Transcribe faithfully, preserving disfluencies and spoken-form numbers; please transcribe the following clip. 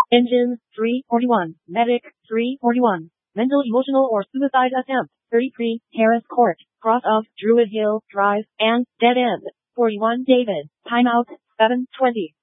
Engine, three forty-one. Medic, three forty-one. Mental, emotional, or suicide attempt, thirty-three. Harris Court, cross of Druid Hill Drive, and dead end, forty-one. David, timeout, seven twenty.